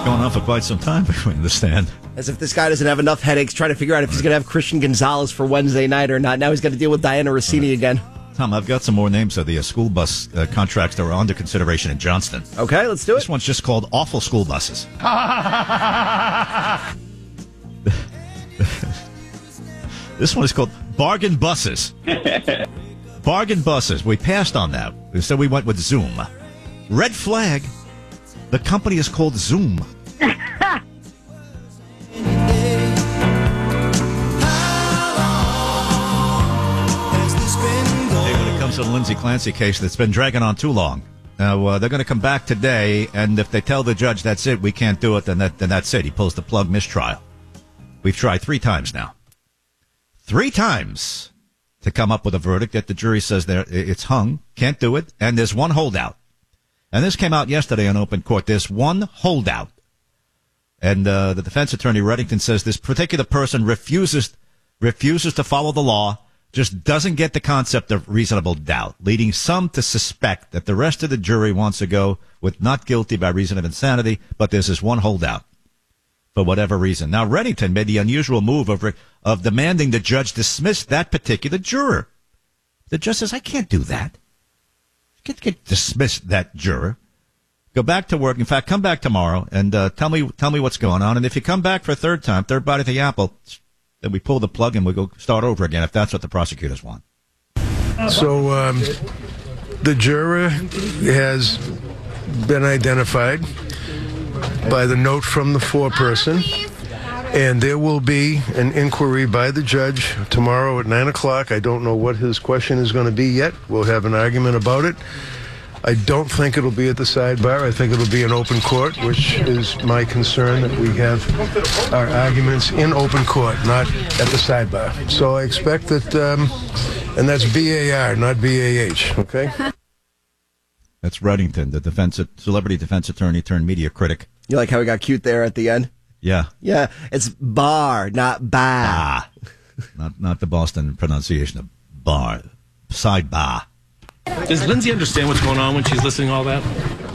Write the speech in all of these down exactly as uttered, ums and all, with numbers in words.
Going on for quite some time, if we understand. As if this guy doesn't have enough headaches trying to figure out if he's going to have Christian Gonzalez for Wednesday night or not. Now he's got to deal with Diana Rossini right. again. Tom, I've got some more names of the uh, school bus uh, contracts that were under consideration in Johnston. Okay, let's do it. This one's just called Awful School Buses. This one is called Bargain Buses. Bargain Buses. We passed on that. So we went with Zoom. Red flag. The company is called Zoom. Hey, when it comes to the Lindsay Clancy case that's been dragging on too long. Now, uh, they're going to come back today, and if they tell the judge that's it, we can't do it, then, that, then that's it. He pulls the plug, mistrial. We've tried three times now. Three times to come up with a verdict that the jury says there it's hung, can't do it, and there's one holdout. And this came out yesterday in open court. There's one holdout. And uh, the defense attorney, Reddington, says this particular person refuses refuses to follow the law, just doesn't get the concept of reasonable doubt, leading some to suspect that the rest of the jury wants to go with not guilty by reason of insanity, but there's this one holdout for whatever reason. Now, Reddington made the unusual move of, of demanding the judge dismiss that particular juror. The judge says, I can't do that. Get, get dismiss that juror. Go back to work. In fact, come back tomorrow and uh, tell me tell me what's going on. And if you come back for a third time, third bite of the apple, then we pull the plug and we go start over again if that's what the prosecutors want. So um, the juror has been identified by the note from the foreperson, and there will be an inquiry by the judge tomorrow at nine o'clock. I don't know what his question is going to be yet. We'll have an argument about it. I don't think it'll be at the sidebar. I think it'll be in open court, which is my concern, that we have our arguments in open court, not at the sidebar. So I expect that, um, and that's B A R, not B A H, okay? That's Reddington, the defense, celebrity defense attorney turned media critic. You like how he got cute there at the end? Yeah. Yeah, it's bar, not bar. not not the Boston pronunciation of bar. Sidebar. Does Lindsay understand what's going on when she's listening to all that?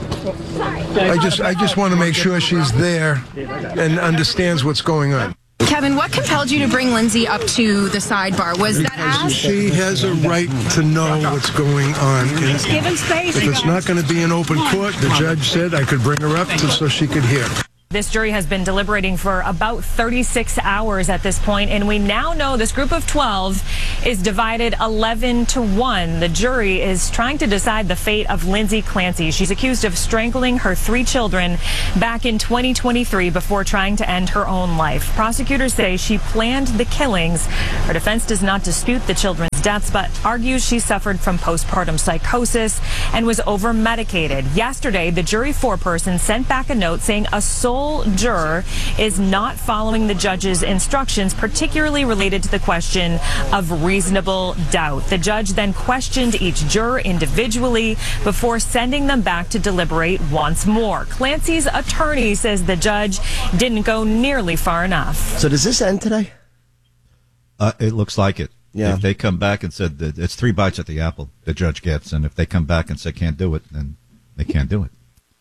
I just I just want to make sure she's there and understands what's going on. Kevin, what compelled you to bring Lindsay up to the sidebar? Was because that asked? She has a right to know what's going on. And given space. If it's not going to be in open court, the judge said I could bring her up to, so she could hear. This jury has been deliberating for about thirty-six hours at this point, and we now know this group of twelve is divided eleven to one. The jury is trying to decide the fate of Lindsay Clancy. She's accused of strangling her three children back in twenty twenty-three before trying to end her own life. Prosecutors say she planned the killings. Her defense does not dispute the children's deaths, but argues she suffered from postpartum psychosis and was over-medicated. Yesterday, the jury foreperson sent back a note saying a sole juror is not following the judge's instructions, particularly related to the question of reasonable doubt. The judge then questioned each juror individually before sending them back to deliberate once more. Clancy's attorney says the judge didn't go nearly far enough. So does this end today? Uh, it looks like it. Yeah. If they come back and said that it's three bites at the apple the judge gets, and if they come back and say can't do it, then they can't do it.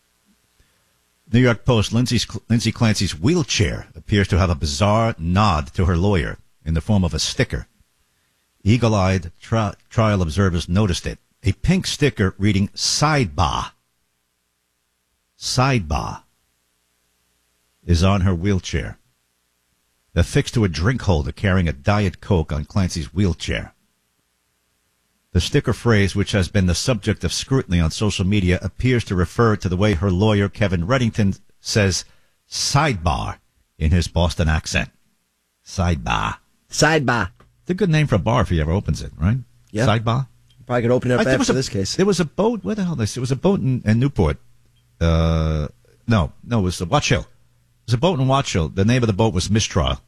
New York Post, Lindsay, Lindsay Clancy's wheelchair appears to have a bizarre nod to her lawyer in the form of a sticker. Eagle-eyed tri- trial observers noticed it. A pink sticker reading sidebar. Sidebar is on her wheelchair. Affixed to a drink holder carrying a Diet Coke on Clancy's wheelchair. The sticker phrase, which has been the subject of scrutiny on social media, appears to refer to the way her lawyer, Kevin Reddington, says sidebar in his Boston accent. Sidebar. Sidebar. It's a good name for a bar if he ever opens it, right? Yeah. Sidebar. Probably could open it up after a, this case. There was a boat. Where the hell is it? It was a boat in, in Newport. Uh, no, no, it was Watch Hill. It was a boat in Watch Hill. The name of the boat was Mistrial.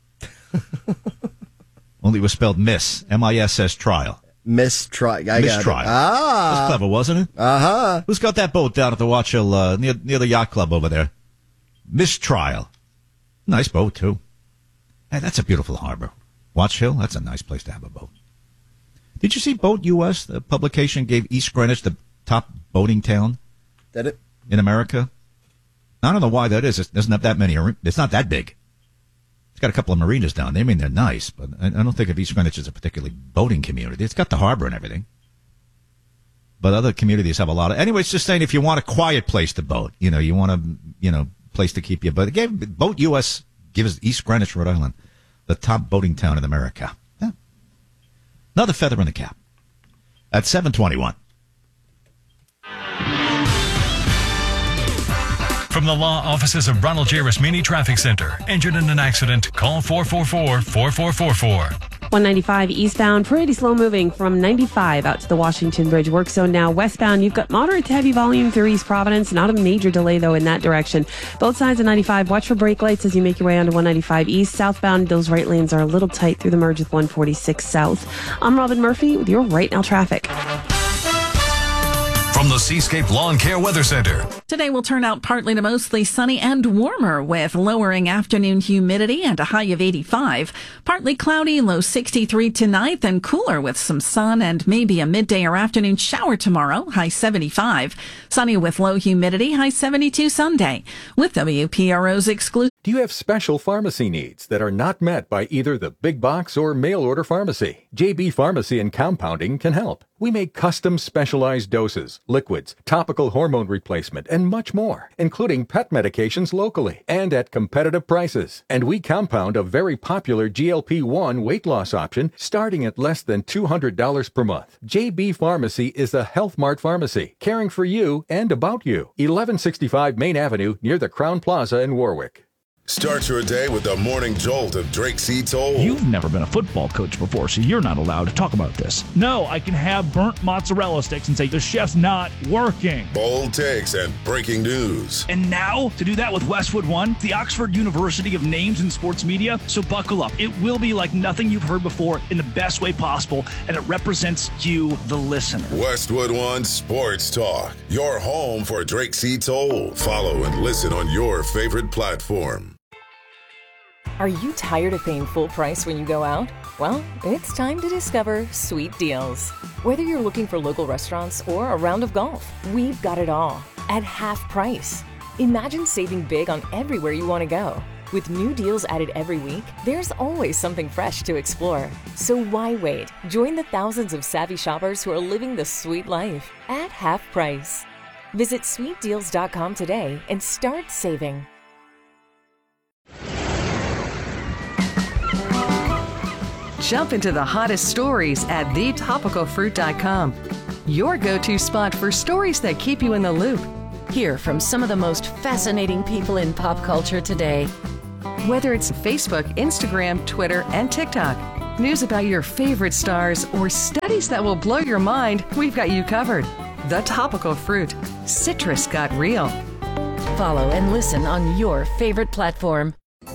Only it was spelled Miss. M I S S trial. Mistrial. I Mistrial. got it. Ah. That's clever, wasn't it? Uh-huh. Who's got that boat down at the Watch Hill, uh, near, near the yacht club over there? Mistrial. Nice boat, too. Hey, that's a beautiful harbor. Watch Hill, that's a nice place to have a boat. Did you see Boat U S? The publication gave East Greenwich the top boating town. Did it? In America. I don't know why that is. It doesn't have that many. It's not that big. It's got a couple of marinas down there. I mean, they're nice, but I don't think of East Greenwich as a particularly boating community. It's got the harbor and everything. But other communities have a lot of... Anyway, it's just saying if you want a quiet place to boat, you know, you want a, you know, place to keep your boat. Again, Boat U S gives East Greenwich, Rhode Island, the top boating town in America. Yeah. Another feather in the cap. At seven twenty-one. From the law offices of Ronald J. Rasmini Traffic Center. Injured in an accident? Call four four four, four four four four. one ninety-five eastbound, pretty slow moving from ninety-five out to the Washington Bridge work zone now. Westbound, you've got moderate to heavy volume through East Providence. Not a major delay, though, in that direction. Both sides of ninety-five, watch for brake lights as you make your way onto one ninety-five east. Southbound, those right lanes are a little tight through the merge with one forty-six south. I'm Robin Murphy with your Right Now traffic. From the Seascape Lawn Care Weather Center. Today will turn out partly to mostly sunny and warmer with lowering afternoon humidity and a high of eighty-five. Partly cloudy, low sixty-three tonight, then cooler with some sun and maybe a midday or afternoon shower tomorrow, high seventy-five. Sunny with low humidity, high seventy-two Sunday. With W P R O's exclusive. Do you have special pharmacy needs that are not met by either the big box or mail order pharmacy? J B Pharmacy and Compounding can help. We make custom specialized doses, liquids, topical hormone replacement, and much more, including pet medications locally and at competitive prices. And we compound a very popular G L P one weight loss option starting at less than two hundred dollars per month. J B Pharmacy is a Health Mart pharmacy, caring for you and about you. eleven sixty-five Main Avenue near the Crown Plaza in Warwick. Start your day with the morning jolt of Drake C. Toll. You've never been a football coach before, so you're not allowed to talk about this. No, I can have burnt mozzarella sticks and say the chef's not working. Bold takes and breaking news. And now, to do that with Westwood One, the Oxford University of Names in Sports Media. So buckle up. It will be like nothing you've heard before in the best way possible, and it represents you, the listener. Westwood One Sports Talk, your home for Drake C. Toll. Follow and listen on your favorite platform. Are you tired of paying full price when you go out? Well, it's time to discover Sweet Deals. Whether you're looking for local restaurants or a round of golf, we've got it all at half price. Imagine saving big on everywhere you want to go. With new deals added every week, there's always something fresh to explore. So why wait? Join the thousands of savvy shoppers who are living the sweet life at half price. Visit sweet deals dot com today and start saving. Jump into the hottest stories at the topical fruit dot com. Your go-to spot for stories that keep you in the loop. Hear from some of the most fascinating people in pop culture today. Whether it's Facebook, Instagram, Twitter, and TikTok, news about your favorite stars, or studies that will blow your mind, we've got you covered. The Topical Fruit. Citrus got real. Follow and listen on your favorite platform.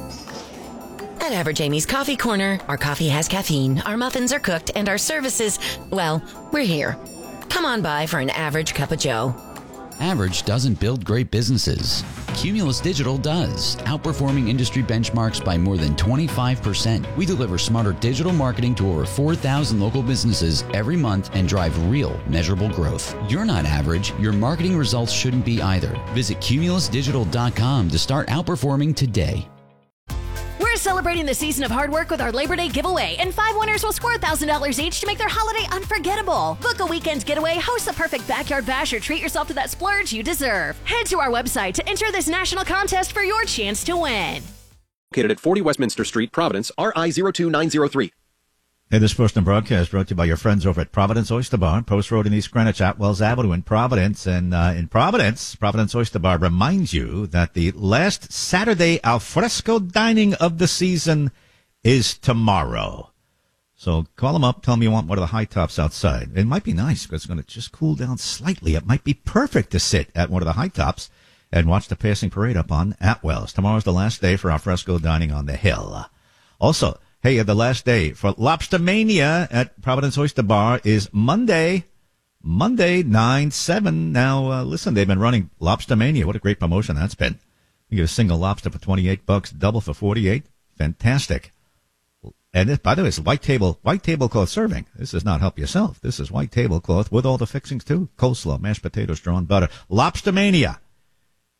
At Average Amy's Coffee Corner, our coffee has caffeine, our muffins are cooked, and our services, well, we're here. Come on by for an average cup of joe. Average doesn't build great businesses. Cumulus Digital does, outperforming industry benchmarks by more than twenty-five percent. We deliver smarter digital marketing to over four thousand local businesses every month and drive real, measurable growth. You're not average. Your marketing results shouldn't be either. Visit cumulus digital dot com to start outperforming today. We're celebrating the season of hard work with our Labor Day giveaway, and five winners will score one thousand dollars each to make their holiday unforgettable. Book a weekend getaway, host the perfect backyard bash, or treat yourself to that splurge you deserve. Head to our website to enter this national contest for your chance to win. Located at forty Westminster Street, Providence, R I zero two nine zero three. Hey, this portion of broadcast brought to you by your friends over at Providence Oyster Bar, Post Road in East Greenwich, Atwells Avenue in Providence. And uh, in Providence, Providence Oyster Bar reminds you that the last Saturday alfresco dining of the season is tomorrow. So call them up, tell them you want one of the high tops outside. It might be nice because it's going to just cool down slightly. It might be perfect to sit at one of the high tops and watch the passing parade up on Atwells. Tomorrow's the last day for alfresco dining on the hill. Also, hey, the last day for Lobster Mania at Providence Oyster Bar is Monday, Monday, nine seven. Now, uh, listen, they've been running Lobster Mania. What a great promotion that's been. You get a single lobster for twenty-eight bucks, double for forty-eight. Fantastic. And this, by the way, it's white table, white tablecloth serving. This is not help yourself. This is white tablecloth with all the fixings too. Coleslaw, mashed potatoes, drawn butter. Lobster Mania.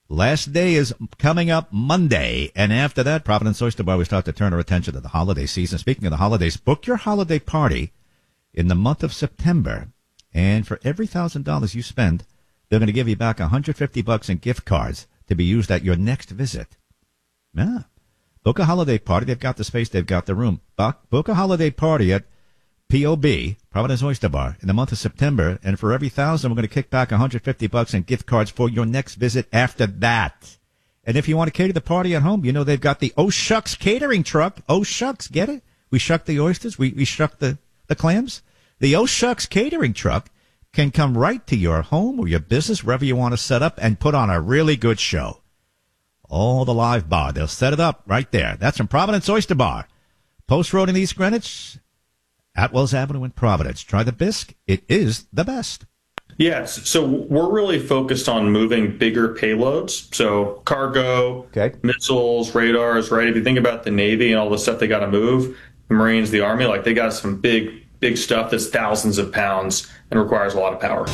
Last day is coming up Monday, and after that, Providence Oyster Bar, we start to turn our attention to the holiday season. Speaking of the holidays, book your holiday party in the month of September, and for every one thousand dollars you spend, they're going to give you back one hundred fifty bucks in gift cards to be used at your next visit. Yeah. Book a holiday party. They've got the space. They've got the room. Book a holiday party at P O B, Providence Oyster Bar, in the month of September, and for every thousand, we're going to kick back one hundred fifty bucks in gift cards for your next visit after that. And if you want to cater the party at home, you know they've got the Oh Shucks catering truck. Oh Shucks, get it? We shuck the oysters. We we shuck the, the clams. The Oh Shucks catering truck can come right to your home or your business, wherever you want to set up, and put on a really good show. All the live bar. They'll set it up right there. That's from Providence Oyster Bar. Post Road in East Greenwich. Atwells Avenue in Providence. Try the bisque. It is the best. Yes. So we're really focused on moving bigger payloads. So cargo, okay. missiles, radars, right? If you think about the Navy and all the stuff they got to move, the Marines, the Army, like they got some big, big stuff that's thousands of pounds and requires a lot of power.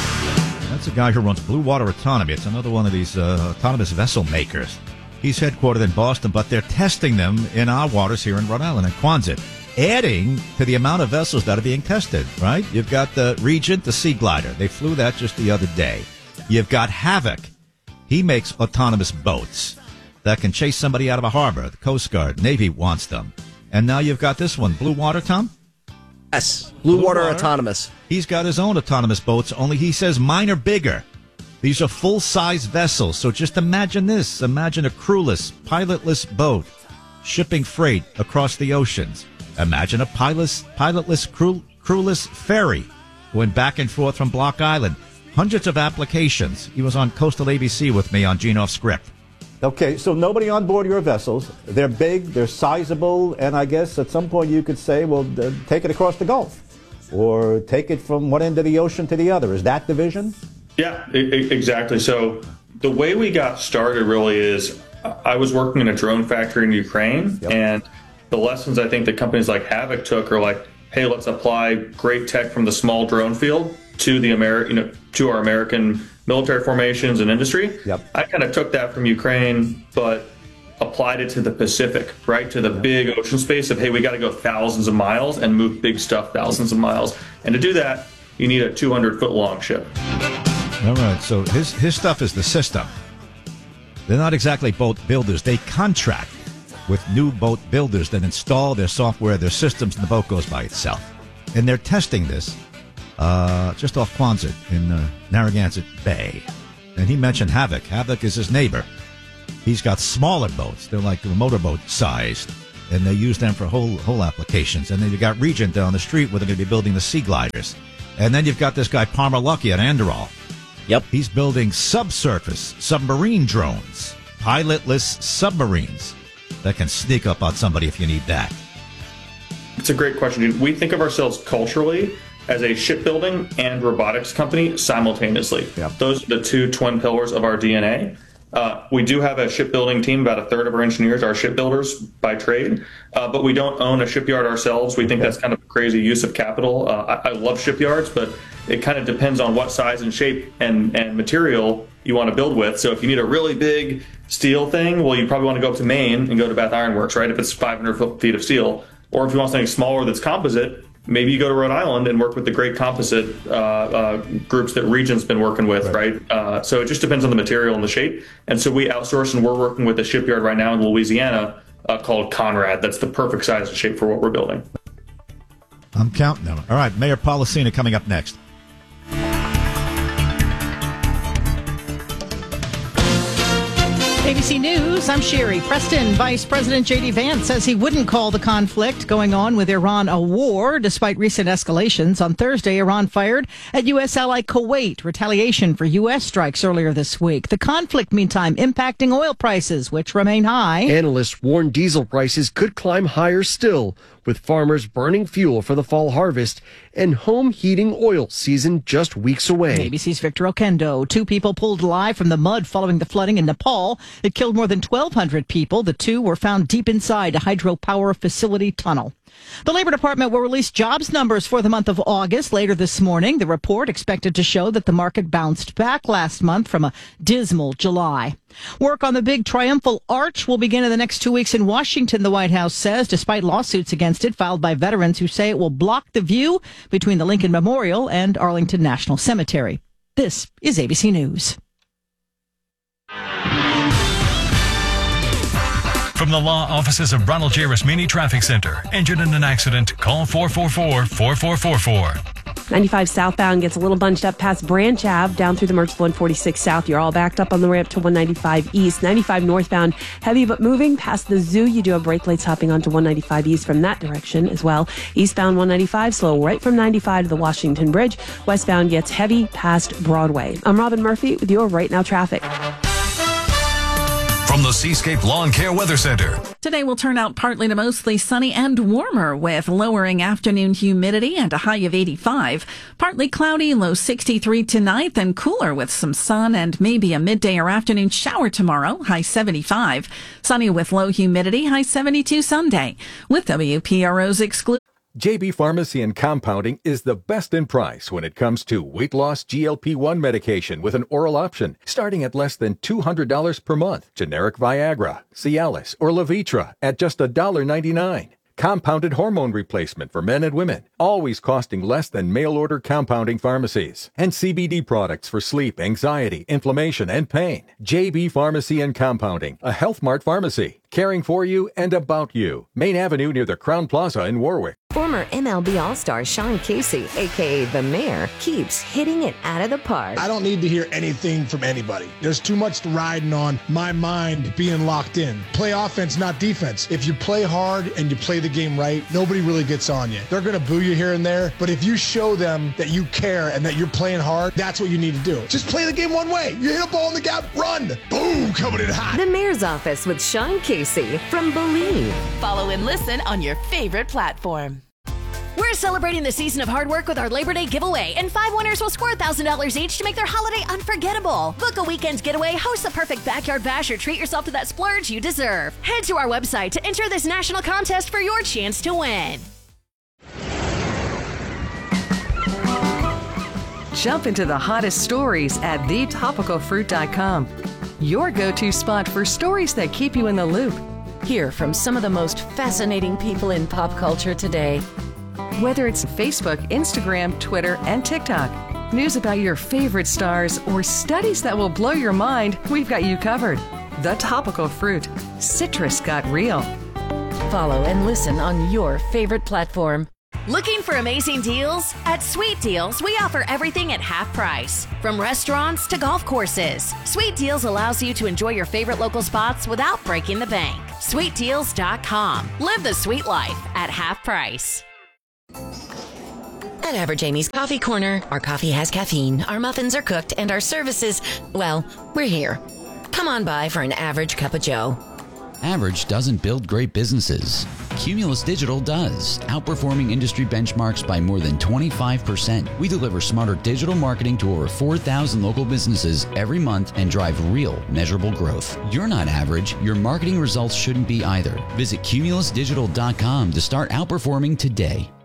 That's a guy who runs Blue Water Autonomy. It's another one of these uh, autonomous vessel makers. He's headquartered in Boston, but they're testing them in our waters here in Rhode Island and Quonset, adding to the amount of vessels that are being tested, right? You've got the Regent, the Sea Glider. They flew that just the other day. You've got Havoc. He makes autonomous boats that can chase somebody out of a harbor. The Coast Guard, Navy wants them. And now you've got this one, Blue Water, Tom? Yes, Blue, Blue Water, Water Autonomous. He's got his own autonomous boats, only he says mine are bigger. These are full-size vessels, so just imagine this. Imagine a crewless, pilotless boat shipping freight across the oceans. Imagine a pilotless, pilotless crew, crewless ferry going back and forth from Block Island. Hundreds of applications. He was on Coastal A B C with me on Gene Off Script. Okay, so nobody on board your vessels. They're big, they're sizable, and I guess at some point you could say, well, uh, take it across the Gulf or take it from one end of the ocean to the other. Is that the vision? Yeah, I- exactly. So the way we got started really is I was working in a drone factory in Ukraine, yep. and the lessons I think that companies like Havoc took are like, hey, let's apply great tech from the small drone field to the Ameri- you know, to our American military formations and industry. Yep. I kind of took that from Ukraine, but applied it to the Pacific, right? To the big ocean space of, hey, we got to go thousands of miles and move big stuff thousands of miles. And to do that, you need a two hundred foot long ship. All right. So his, his stuff is the system. They're not exactly boat builders. They contract with new boat builders that install their software, their systems, and the boat goes by itself. And they're testing this uh, just off Quonset in uh, Narragansett Bay. And he mentioned Havoc. Havoc is his neighbor. He's got smaller boats. They're like motorboat sized. And they use them for whole whole applications. And then you've got Regent down the street where they're going to be building the Sea Gliders. And then you've got this guy, Palmer Luckey at Anduril. Yep. He's building subsurface submarine drones, pilotless submarines that can sneak up on somebody if you need that. It's a great question. We think of ourselves culturally as a shipbuilding and robotics company simultaneously. Yep. Those are the two twin pillars of our D N A. Uh, we do have a shipbuilding team. About a third of our engineers are shipbuilders by trade, uh, but we don't own a shipyard ourselves. We think okay. that's kind of a crazy use of capital. Uh, I, I love shipyards, but it kind of depends on what size and shape and, and material you want to build with. So if you need a really big steel thing, well, you probably want to go up to Maine and go to Bath Iron Works, right? If it's five hundred feet of steel. Or if you want something smaller that's composite, maybe you go to Rhode Island and work with the great composite uh, uh, groups that Regent's been working with, right? right? Uh, so it just depends on the material and the shape. And so we outsource, and we're working with a shipyard right now in Louisiana uh, called Conrad. That's the perfect size and shape for what we're building. I'm counting them. All right, Mayor Policina coming up next. A B C News, I'm Sherry Preston. Vice President J D. Vance says he wouldn't call the conflict going on with Iran a war, despite recent escalations. On Thursday, Iran fired at U S ally Kuwait, retaliation for U S strikes earlier this week. The conflict, meantime, impacting oil prices, which remain high. Analysts warn diesel prices could climb higher still, with farmers burning fuel for the fall harvest and home heating oil season just weeks away. A B C's Victor Okendo. Two people pulled alive from the mud following the flooding in Nepal. It killed more than twelve hundred people. The two were found deep inside a hydropower facility tunnel. The Labor Department will release jobs numbers for the month of August later this morning. The report expected to show that the market bounced back last month from a dismal July. Work on the big triumphal arch will begin in the next two weeks in Washington, the White House says, despite lawsuits against it filed by veterans who say it will block the view between the Lincoln Memorial and Arlington National Cemetery. This is A B C News. From the law offices of Ronald J. Rasmini Traffic Center. Injured in an accident? Call four four four, four four four four. ninety-five southbound gets a little bunched up past Branch Ave down through the Mertz one forty-six South. You're all backed up on the ramp to one ninety-five East. ninety-five northbound, heavy but moving past the zoo. You do have brake lights hopping onto one ninety-five East from that direction as well. Eastbound one ninety-five, slow right from ninety-five to the Washington Bridge. Westbound gets heavy past Broadway. I'm Robin Murphy with your Right Now traffic. From the Seascape Lawn Care Weather Center. Today will turn out partly to mostly sunny and warmer with lowering afternoon humidity and a high of eighty-five. Partly cloudy, low sixty-three tonight, then cooler with some sun and maybe a midday or afternoon shower tomorrow, high seventy-five. Sunny with low humidity, high seventy-two Sunday. With W P R O's exclusive. J B Pharmacy and Compounding is the best in price when it comes to weight loss G L P one medication with an oral option, starting at less than two hundred dollars per month. Generic Viagra, Cialis, or Levitra at just one dollar ninety-nine. Compounded hormone replacement for men and women, always costing less than mail-order compounding pharmacies. And C B D products for sleep, anxiety, inflammation, and pain. J B Pharmacy and Compounding, a Health Mart pharmacy, caring for you and about you. Main Avenue near the Crown Plaza in Warwick. Former M L B All-Star Sean Casey, a k a. The Mayor, keeps hitting it out of the park. I don't need to hear anything from anybody. There's too much riding on my mind being locked in. Play offense, not defense. If you play hard and you play the game right, nobody really gets on you. They're going to boo you here and there, but if you show them that you care and that you're playing hard, that's what you need to do. Just play the game one way. You hit a ball in the gap, run. Boom, coming in hot. The Mayor's Office with Sean Casey from Believe. Follow and listen on your favorite platform. We're celebrating the season of hard work with our Labor Day giveaway, and five winners will score one thousand dollars each to make their holiday unforgettable. Book a weekend getaway, host the perfect backyard bash, or treat yourself to that splurge you deserve. Head to our website to enter this national contest for your chance to win. Jump into the hottest stories at the topical fruit dot com. Your go-to spot for stories that keep you in the loop. Hear from some of the most fascinating people in pop culture today. Whether it's Facebook, Instagram, Twitter, and TikTok, news about your favorite stars, or studies that will blow your mind, we've got you covered. The Topical Fruit. Citrus got real. Follow and listen on your favorite platform. Looking for amazing deals? At Sweet Deals, we offer everything at half price. From restaurants to golf courses, Sweet Deals allows you to enjoy your favorite local spots without breaking the bank. sweet deals dot com. Live the sweet life at half price. At Average Amy's Coffee Corner, our coffee has caffeine, our muffins are cooked, and our services, well, we're here. Come on by for an average cup of joe. Average doesn't build great businesses. Cumulus Digital does, outperforming industry benchmarks by more than twenty-five percent. We deliver smarter digital marketing to over four thousand local businesses every month and drive real, measurable growth. You're not average. Your marketing results shouldn't be either. Visit cumulus digital dot com to start outperforming today.